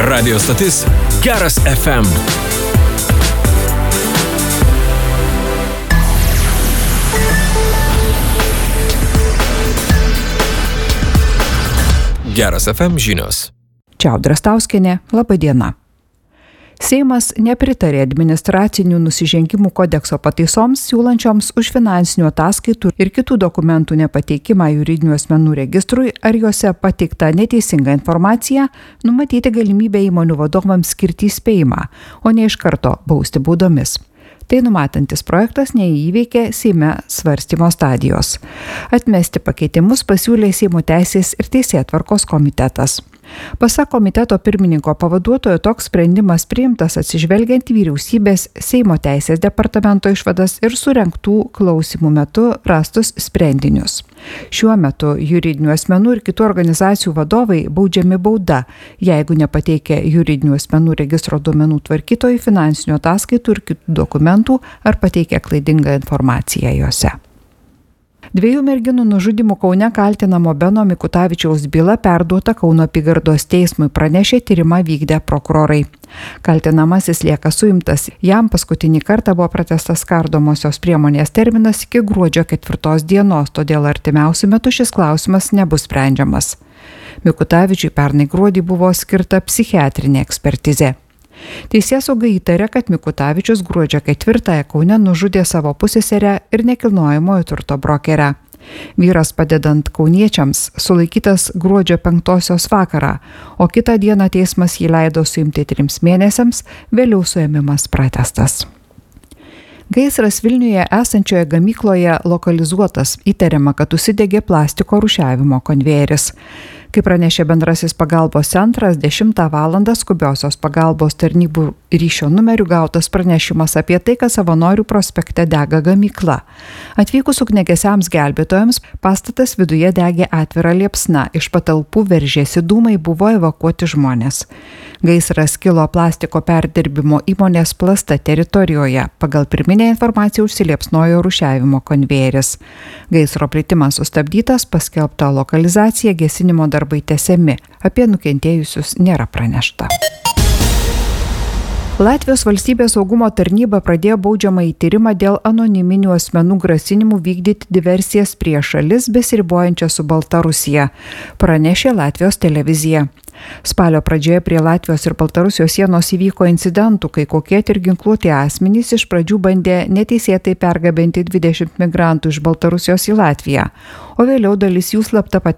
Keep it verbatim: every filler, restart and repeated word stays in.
Radio stotis Geras F M. Geras F M žinios. Čia Audra Stauskienė, laba diena. Seimas nepritarė administracinių nusižengimų kodekso pataisoms, siūlančioms už finansinių ataskaitų ir kitų dokumentų nepateikimą juridinių asmenų registrui ar juose pateiktą neteisingą informaciją, numatyti galimybę įmonių vadovams skirti įspėjimą, o ne iš karto bausti baudomis. Tai numatantis projektas neįveikė Seime svarstymo stadijos. Atmesti pakeitimus pasiūlė Seimo teisės ir teisėtvarkos komitetas. Pasak komiteto pirmininko pavaduotojo, toks sprendimas priimtas atsižvelgiant į vyriausybės Seimo teisės departamento išvadas ir surengtų klausimų metu rastus sprendinius. Šiuo metu juridinių asmenų ir kitų organizacijų vadovai baudžiami bauda, jeigu nepateikia juridinių asmenų registro duomenų tvarkytojų finansinių ataskaitų ir kitų dokumentų ar pateikia klaidingą informaciją juose. Dviejų merginų nužudymų Kaune kaltinamo Beno Mikutavičiaus byla perduota Kauno apygardos teismui, pranešė, tyrimą vykdę prokurorai. Kaltinamasis lieka suimtas. Jam paskutinį kartą buvo pratęstas kardomosios priemonės terminas iki gruodžio ketvirtos dienos, todėl artimiausiu metu šis klausimas nebus sprendžiamas. Mikutavičiui pernai gruodį buvo skirta psichiatrinė ekspertizė. Teisėsauga įtarė, kad Mikutavičius gruodžio ketvirtąją Kaune nužudė savo pusseserę ir nekilnojamojo turto brokerę. Vyras, padedant kauniečiams, sulaikytas gruodžio penktosios vakarą, o kitą dieną teismas jį leido suimti trims mėnesiams, vėliau suėmimas pratęstas. Gaisras Vilniuje esančioje gamykloje lokalizuotas, įtariama, kad užsidegė plastiko rūšiavimo konvejeris. Kaip pranešė bendrasis pagalbos centras, dešimtą valandą skubiosios pagalbos tarnybų ryšio numeriu gautas pranešimas apie tai, kad Savanorių prospekte dega gamykla. Atvykus ugniagesiams gelbėtojams, pastatas viduje degė atvira liepsna, iš patalpų veržėsi dūmai, buvo evakuoti žmonės. Gaisras kilo plastiko perdirbimo įmonės Plasta teritorijoje. Pagal pirminę informaciją užsiliepsnojo rūšiavimo konvejeris. Gaisro plitimas sustabdytas, paskelbta lokalizacija, gesinimo darbai tęsiami. Apie nukentėjusius nėra pranešta. Latvijos valstybės saugumo tarnyba pradėjo baudžiamąjį tyrimą dėl anoniminių asmenų grasinimų vykdyti diversijas prieš šalis besiribojančias su Baltarusija, pranešė Latvijos televizija. Spalio pradžioje prie Latvijos ir Baltarusijos sienos įvyko incidentų, kai kokie ir ginkluoti asmenys iš pradžių bandė neteisėtai pergabenti dvidešimt migrantų iš Baltarusijos į Latviją, o vėliau dalis jų slapta